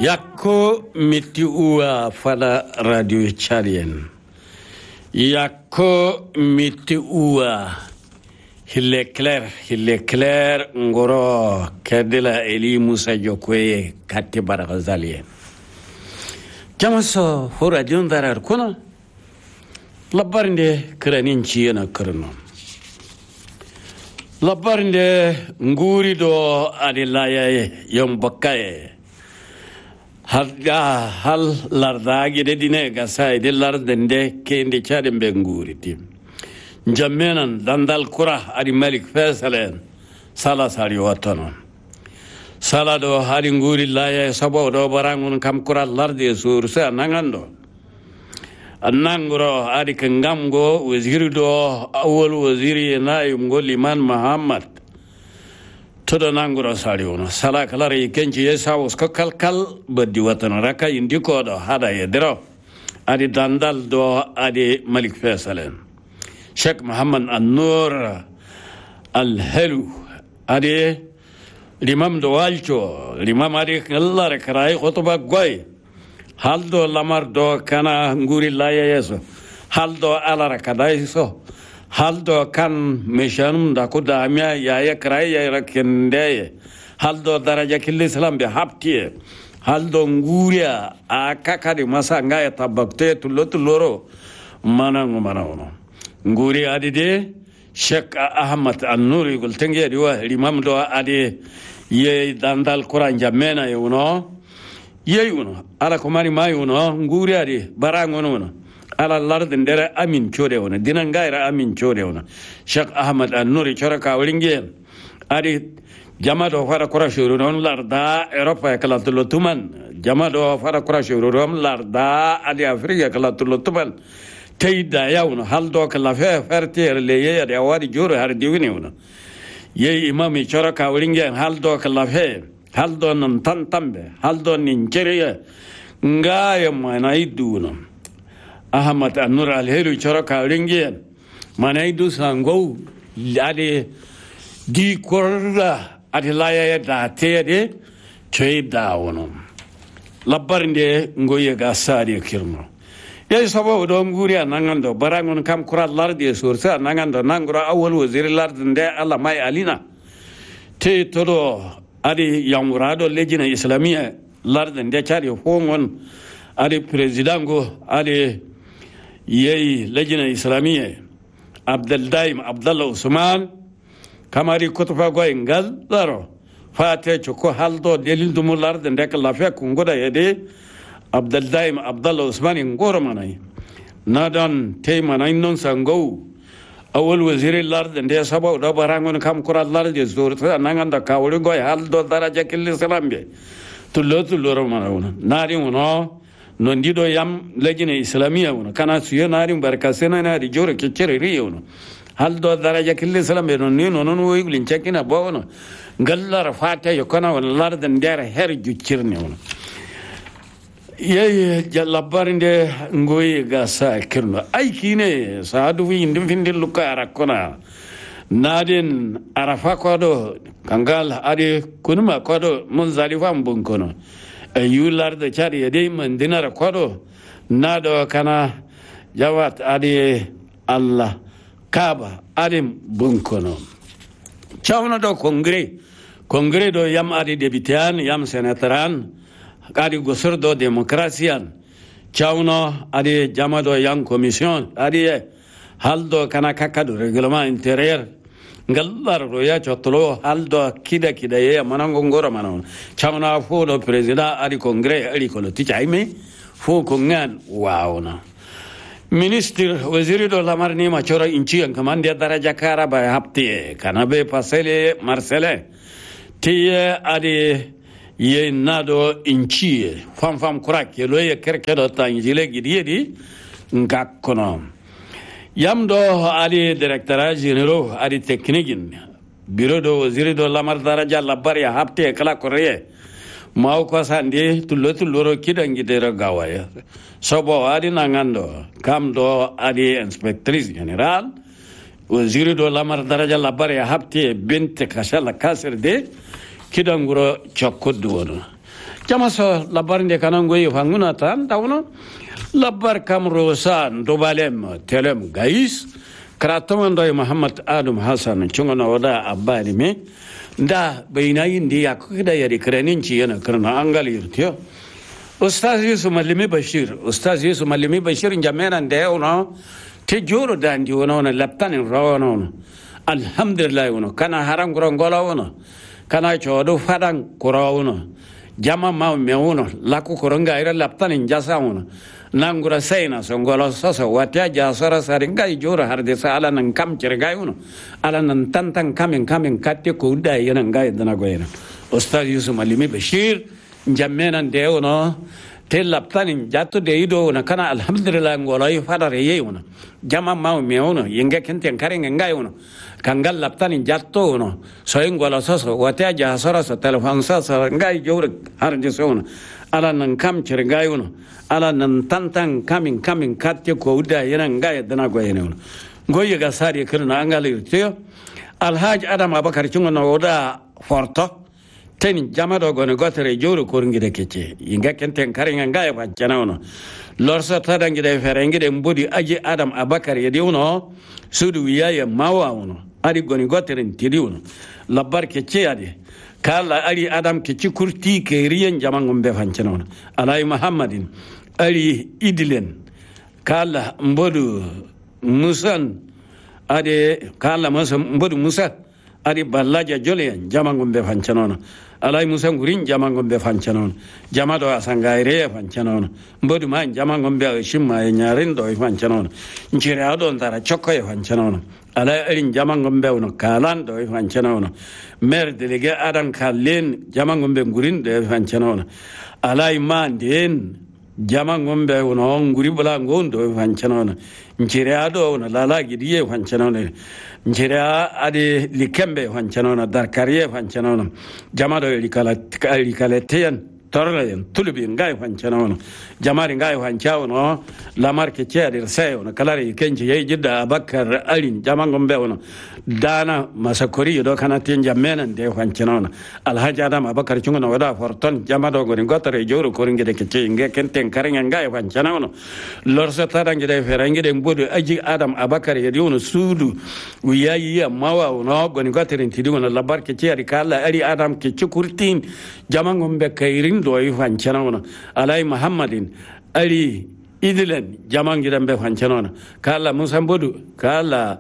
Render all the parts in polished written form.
Yakko miti uwa fala radio Charien. Yakko miti uwa hille clair ngoro kedela Eli Musa Jokwe katti barakazalien. Jamaso ho radio ndarar kuna labarinde kranin chiyana krano. Labarinde nguri do adilaya yom bakaye. Hal lardagi de dine gasai de lardende kendi chadem benguriti jammenan dandal kura ari malik faisalen sala sari watono sala do hari nguri laya sabo do barangun kam kura larde sursa nangando annangro ari kangamgo waziri do awol waziri naim go liman muhammad todo nanguro sari wono sala kalari kenji yesa usko kalkal badi watan raka indiko do hada yedro adi dandal do adi malik faisalen sheikh muhammad an-nur al-halu adi limam do walcho limam adi kallar karai khutba goy haldo lamar do kana nguri laya yeso haldo alara kadai so haldo kan mishanum da kuda amya ya krai ya rakende haldo daraja killi salam be hapti haldo nguria akakari masanga ya tabakte tulotuloro manango nguri adide Sheikh Ahmad An-Nuri gultenge diwa imam do ade ye dandal Quran jamena yuno ye yuno ala kumari mayuno nguri ade barango no ala lardin dere amin chode wona dinan gaira amin chode wona Sheikh Ahmad An-Nuri choraka wlinge ari jamado fara kura shuru non larda Europa kala tulutuman jamado fara kura shuru non larda adi Afrika kala tulutuman tayda yawno haldo kala ferter le ye ya wadi juro har diwini wona ye imami choraka wlinge haldo kala haldo non tantambe haldo nin jeriya ngaya manai duno Ahmad An-Nur al-Halu choraka ringian manaidu sango ade di korra ade laya da tede cheda wono labarinde ngoye ga sari kirmo ye sabo do nguri anangando barangon kam kura lardi sursa anangando nangura awal wazir lardinde Allah mai alina te todo ade yamurado lejina islamia lardinde chari hongon ade presidango ade yeyi lajina islamiyya abduldaim abdullah usman kamari kutufa goy ngal daro fate choko haldo delil dumular de ndek la fe kungoda yede abduldaim abdullah usman ngoro manay nadan te manay non sango awol wazir lard de sabo do barangon kam kural lard de zur nanganda kawri goy haldo daraja kil islambe tullo manawna nari uno non dido yam lejina islamia wono kana suyo nari barakasena nari jore kecere riyono haldo daraja kille salam be non non wo iglin chekina bono gallar fata yo kana won lardan der her juccirne wono ye jallabarinde ngoyi gasa kirno ay kine saadu wi ndim findil luka arakona naden arafa kodo kangal ade kunuma kodo mun zalifam bunkono yular da chari yade man dinar kwado na da kana jawat adi Allah kaba adim bunkono chawna do kongre do yam adi debitian yam senataran adi gosor do demokrasian chawna adi jamado yang commission adi haldo kana kakadu reglement interieur ngallar roya chotlo haldo kida ye manango ngoro manon chamna fo do president ali congrès ali ko ti chaime fo ko ngan waawna minister waziri do lamar ni ma chora inchi an kamande daraja kara ba hapti kana be pasele marcele ti adi ye nado inchi fam kurak ye loye kerkedo tanjile gidiyedi ngakkono yamdo ali directeur général ali technique bureau do waziri do lamar daraja labar ya hapte kala koreye maw ko sande tullo kidangi dera gawaya sobo ali nangando kam do ali inspectrice général waziri do lamar daraja labar ya hapte bint kashala kasir de kidanguro chokkoddu wono jama so labar de kanan goyi fanguna tan tawno labar kam rosan dobalem telem gais kratom ndoy Muhammad Adam Hassan chungona wada abani me da bayina indi yakida yari krenin ci yana karna angal yurtiyo Ustaz Yusuf Malimi Bashir jamenan da yau te joro dandi wono laptanin rawono alhamdulillah wono kana haram gorongola wono kana chodo fadan korowono jama ma mewuno laku koronga ira laptanin jasa wono nangura sayna songolo soso watya jasara saringa joro harde sala nan kam cirga wono ala nan tantan kamin katte ko da yana ngai dana goyena Ustaz Yusuf Malimi Bashir jammenan de wono te laptanin jatto de ido na kana alhamdulillah ngolo yi fadare ye wono jama ma me wono yenge kenten kare ngai wono kangal laptanin jatto wono so ngolo soso wata ja sora so telefon so ngai jore harje so wono ala nan kam cire ngai wono ala nan tantan kamin katte ko uda yana ngai dana go yene wono goye ga sari kirna angali te alhaj adam abakar chungo oda forto ten jamado gone gotere joro korngide kecce yinga kenten karenga ngaya fancana wono lorsa tadangide ferengide mbodi aji adam abakar yedi wono sudu wiya mawa wono ari gone gotere ntidi wono labbar kecce ade kala ari adam kecci kurti ke riyen jamangom be fancana wono alay muhammadin ari idilen kala mbodu musan ade kala mbodu musa ari ballaja jolen jamangom be fancana wono alay musa ngurin jamangom be fancana wono jamado asangaire fancana wono mbodu ma jamangom be shimma e nyaren do fancana wono njire ado ndara chokko e fancana wono alay erin jamangom be wono kalan do fancana wono mer delege adan kallen jamangom be ngurin do fancana wono alay manden jamangom be wono nguri bula ngondo fancana wono njire ado wono lala gidiye fancana wono njire ade likembe fancana wono darkariye fancana wono jamado likala teyan torlayen tulubi ngai fancana wono jamari ngai fanca wono lamar ke ceade sai wono kalare kenje yey jidda abakar alin jamangom be wono dana masakori do kana ten jammenan de fancana wono alhaji adam abakar chungo wada forton jamado goni gotare joro koringede ke ce nge kenten karenga ngai fancana wono lorsa tadange de ferangede mbodu aji adam abakar yedi wono sudu wiyayi mawa wono goni gotare tidi wono labar ke ceade kala ali adam ke cikurtin jamangom be kairin do fancana wono alay muhammadin ali idilen jamangidan be fancana wono kala musa mbodu kala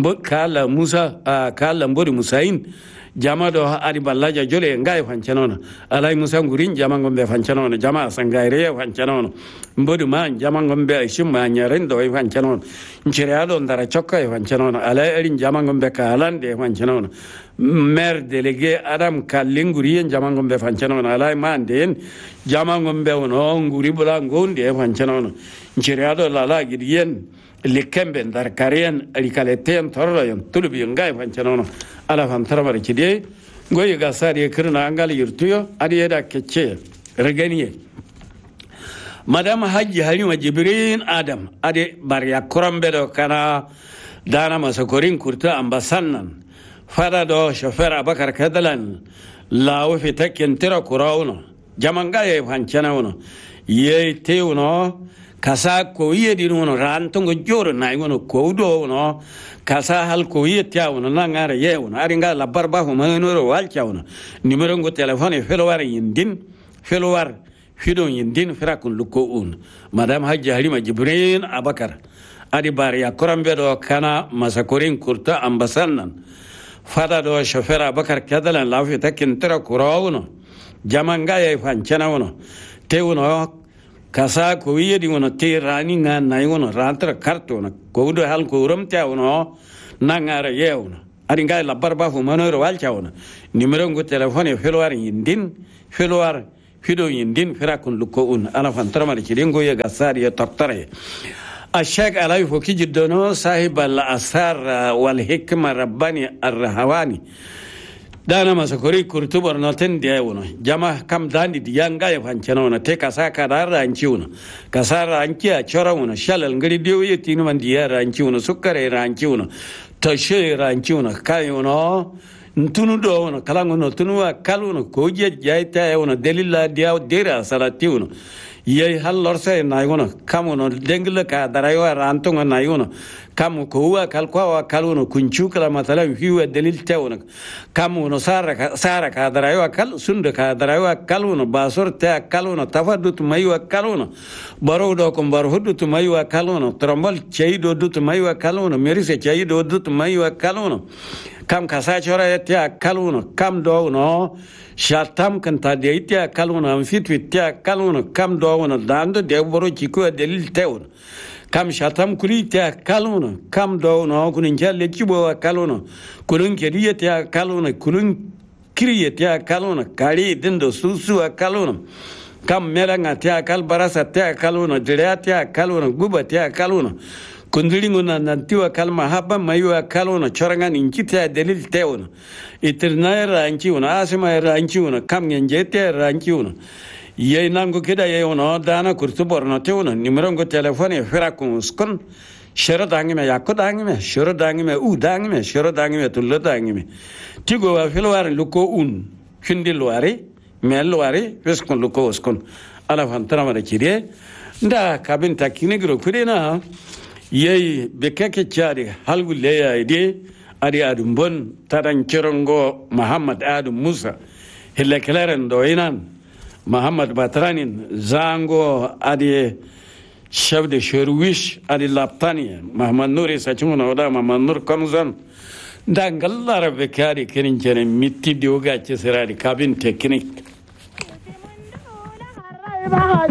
musa kala mbodu musain jamado ari ballaja jole ngai fancana wono alay musa ngurin jamangom be fancana wono jama sangaire fancana wono mbodu ma jamangom be shimma nyaren do fancana wono njire ado ndara chokka e fancana wono alay ari jamangom be kalande fancana wono maire délégué adam kallinguri jamangom be fancana wono alay manden jamangom be wono nguri bula ngonde fancana wono njire ado lala gidiyen likembe ndar karen alikaleten torroyon tulubi ngai fancana wono ala fantara mara kide goyi gasari kirna angal yurtuyo adi yeda kecce reganiye madam haji halima jibrin adam adi barya kurambe do kana dana masakorin kurta ambasannan fada do shofer abakar kadalan lawo fitaken tira kurawno jamanga ye fancana wono ye tewno kasa ko yedi wono rantongo joro nay wono ko do wono kasa hal ko yetya wono nangare ye wono aringa la barba ho manoro walcha wono numero ngo telephone felowar yindin felowar fido yindin firakun luko un madam hajji halima jibrin abakar adi bar ya korambe do kana masakorin kurta ambasannan fada do shofer abakar kadalan lafi takin tira kurawno jamanga ye fancana wono te wono kasa ko yedi wono te rani nga nay wono rantra karto na ko do hal ko romta wono nangara yewno ari ngay la barba fu manoro walcha wono numero ngo telephone felwar yindin felwar fido yindin firakun luko un ala fantarama ci dengo ye gasari ya tartare الشيخ علي فوكي جدونو صاحب الأثار والحكمة رباني الرهواني dana masakori kurtubar noten dia wono jama kam dandi dianga ya fancana wono te kasa kadara anci wono kasara anci a chora wono shalal ngari dio yetinu man dia ranci wono sukkare ranci wono tashe ranci wono kai wono ntunu do wono kala ngono tunu wa kaluno ko je jayta wono delilla dia dera salati wono yey hallor say na wono kamono dengle ka darayo ranto na wono kam ko wa kal ko wa kaluno kunchu kala masalan hiwa delil tawno kamono sara ka darayo kal sunda ka darayo kaluno basor ta kaluno tafadut mayu kaluno baro do ko baro hudut mayu kaluno trombol cheido dut mayu kaluno merise cheido dut mayu kaluno kam kasa chora ya kaluno kam do no shatam kan ta de ita kaluno am fitwit ta kaluno kam do no dando de boro chiko delil tawno kam shatam kuli ta kaluno kam do no kunin jalle chibo kaluno kulun keriye ta kaluno kulun kiriye ta kaluno kari dindo susu kaluno kam melanga ta kal barasa ta kaluno dire ta kaluno guba ta kaluno kundiringo na nantiwa kalma haba mayuwa kalono chorangan inkita delil teono itirna ranchi una asima ranchi una kam ngenjete ranchi una ye nango kida ye ono dana kurtu borno teono nimerongo telefone firakun skon shero dangime yakko dangime shero dangime u dangime shero dangime tullo dangime tigo wa filwar luko un khindil wari mel wari weskon luko skon ala fantara mara kire nda kabin takine gro kudena yey be keke chari halgu leya ide ari adum bon tadan kirongo Muhammad Adam Musa hilla kelaren do inan Muhammad Batranin zango adi chef de service adi laptani Muhammad Nuri sachuna oda Muhammad Nur Kamzan dangallara be kari kenin jere mitti dioga ci serari kabin teknik